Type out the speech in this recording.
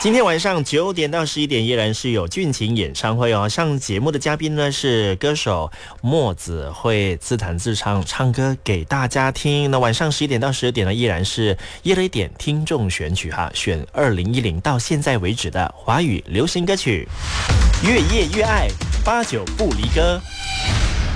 今天晚上9点到11点依然是有俊琴演唱会哦。上节目的嘉宾呢是歌手墨子，会自弹自唱唱歌给大家听。那晚上11点到12点呢依然是夜雷点听众选曲哈，选2010到现在为止的华语流行歌曲，越夜越爱，89不离歌。